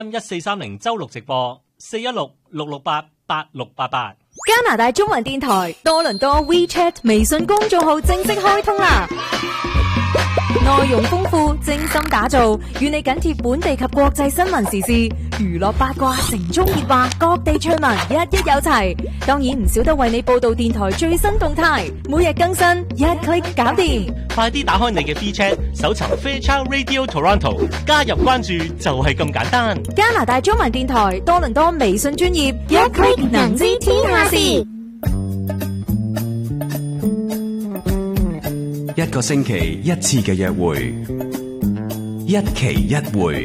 1430周六直播416-668-8688。 加拿大中文電台多倫多 WeChat 微信公眾號正式開通啦！內容豐富，精心打造，與你緊貼本地及國際新聞時事、娛樂八卦、城中熱話、各地趣聞，一有齊。當然唔少得為你報道電台最新動態，每日更新，一 click 搞掂。 快啲打開你嘅 WeChat，搜尋 Fairchild Radio Toronto， 加入關注就係咁簡單。 加拿大中文電台多倫多微信專頁，一 click 能知天下事。 一個星期一次嘅約會，一期一會。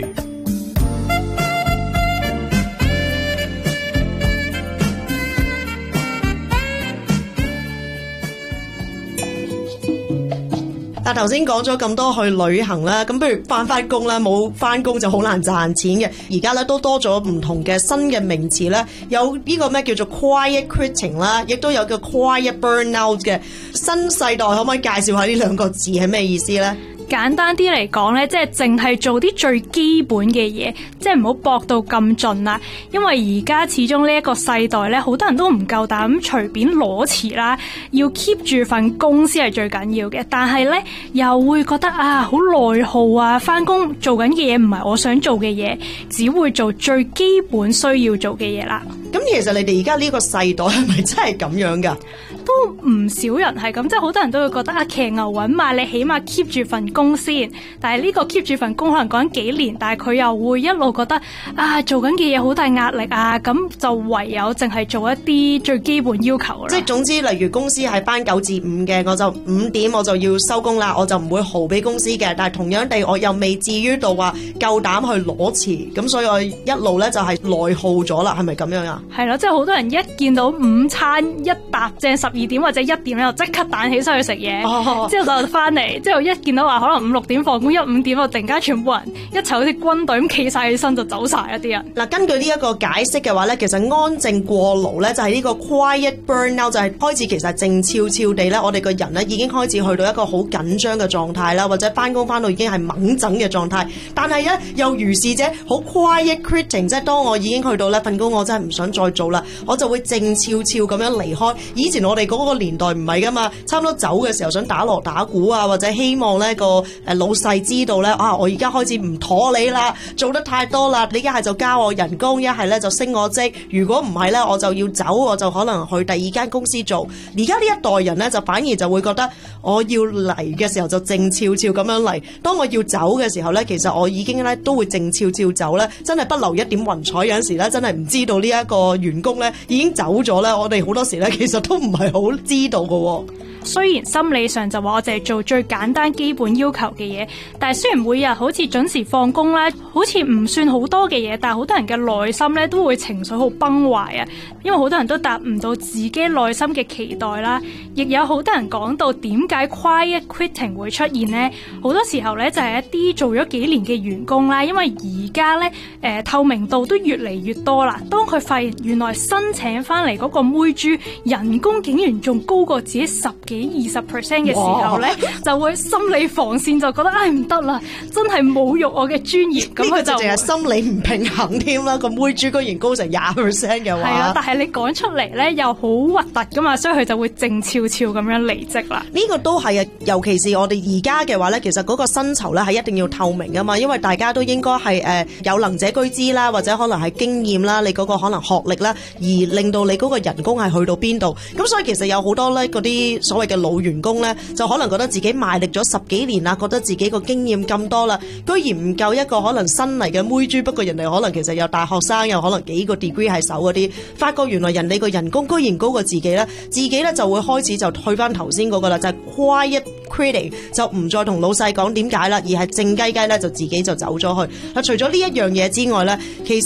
但頭先講咗咁多去旅行啦，咁不如翻工啦，冇翻工就好難賺錢嘅。而家咧都多咗唔同嘅新嘅名詞咧，有呢個咩叫做 quiet quitting 啦，亦都有叫 quiet burnout 嘅。新世代可唔可以介紹下呢兩個字係咩意思咧？ 簡單啲嚟講呢，即係淨係做啲最基本嘅嘢，即係唔好搏到咁盡啦。因為而家始終呢一個世代呢，好多人都唔夠膽隨便裸辭啦，要 keep 住份工先係最緊要嘅。但係呢，又會覺得啊，好內耗啊，翻工做緊嘅嘢唔係我想做嘅嘢，只會做最基本需要做嘅嘢啦。 咁其實你哋而家呢個世代係咪真係咁樣㗎？ 都唔少人係咁，即係好多人都會覺得啊，騎牛揾馬，你起碼 keep 住份工先。但係呢個 keep 住份工可能講緊幾年，但係佢又會一路覺得啊，做緊嘅嘢好大壓力啊，咁就唯有淨係做一啲最基本要求啦。 即係總之，例如公司係班9至5嘅，我就5點我就要收工啦，我就唔會耗俾公司嘅。但係同樣地，我又未至於到話夠膽去裸辭，咁所以我一路咧就係內耗咗啦，係咪咁樣啊？ 係咯，即係好多人一見到午餐一搭正12點或者1點咧，就即刻彈起身去食嘢，之後就翻嚟，之後一見到話可能5、6點放工，1、5點就突然間全部人一齊好似軍隊咁企晒起身就走晒一啲人。 嗱，根據呢一個解釋嘅話咧，其實安靜過勞咧就係呢個 quiet burnout， 就係開始其實靜悄悄地咧，我哋個人咧已經開始去到一個好緊張嘅狀態啦，或者翻工翻到已經係猛整嘅狀態。但係咧又如是者好 quiet quitting， 即係當我已經去到呢份工我真係唔想再做啦，我就會靜悄悄咁樣離開。以前我哋嗰個年代唔係噶嘛，差唔多走嘅時候想打鑼打鼓啊，或者希望呢個老細知道咧啊，我而家開始唔妥你啦，做得太多啦，你一係就加我人工，一係咧就升我職，如果唔係咧我就要走，我就可能去第二間公司做。而家呢一代人咧就反而就會覺得我要嚟嘅時候就靜悄悄咁樣嚟，當我要走嘅時候咧，其實我已經咧都會靜悄悄走咧，真係不留一點雲彩。有陣時咧真係唔知道呢一個員工咧已經走咗咧，我哋好多時咧其實都唔係好知道㗎喎。 雖然心理上就話我淨係做最簡單基本要求嘅嘢，但係雖然每日好似準時放工咧，好似唔算好多嘅嘢，但係好多人嘅內心咧都會情緒好崩壞啊，因為好多人都達唔到自己內心嘅期待啦。亦有好多人講到點解 quiet quitting 會出現呢？好多時候咧就係一啲做咗幾年嘅員工啦，因為而家咧透明度都越嚟越多啦。當佢發現原來新請翻嚟嗰個妹豬人工竟然仲高過自己10幾20% 嘅時候咧，就會心理防線就覺得唉唔得啦，真係侮辱我嘅專業。咁佢就淨係心理唔平衡添啦。個妹豬居然高成20% 嘅話， 係啊，但係你講出嚟咧又好核突噶嘛，所以佢就會靜悄悄咁樣離職啦。 呢個都係啊，尤其是我哋而家嘅話咧，其實嗰個薪酬咧係一定要透明噶嘛，因為大家都應該係有能者居之啦，或者可能係經驗啦，你嗰個可能學歷啦，而令到你嗰個人工係去到邊度。咁所以其實有好多咧嗰啲所謂嘅老員工咧，就可能覺得自己賣力咗10幾年啦，覺得自己個經驗咁多啦，居然唔夠一個可能新嚟嘅妹豬。不過人哋可能其實有大學生，有可能幾個 degree 喺手嗰啲，發覺原來人哋個人工居然高過自己咧，自己咧就會開始就去翻頭先嗰個啦，就係 quiet quitting， 就唔再同老細講點解啦，而係靜雞雞咧就自己就走咗去。除咗呢一樣嘢之外咧，其實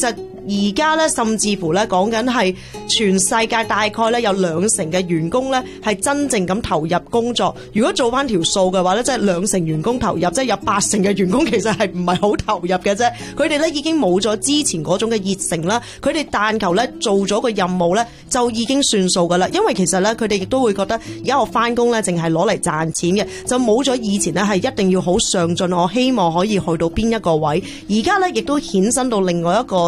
而家咧甚至乎咧講緊係全世界大概咧有20%嘅員工咧係真正咁投入工作。如果做翻條數嘅話咧，即係20%員工投入，即係有80%嘅員工其實係唔係好投入嘅啫。佢哋咧已經冇咗之前嗰種嘅熱誠啦。佢哋但求咧做咗個任務咧就已經算數噶啦。因為其實咧佢哋亦都會覺得而家我翻工咧淨係攞嚟賺錢嘅，就冇咗以前咧係一定要好上進，我希望可以去到邊一個位。而家咧亦都衍生到另外一個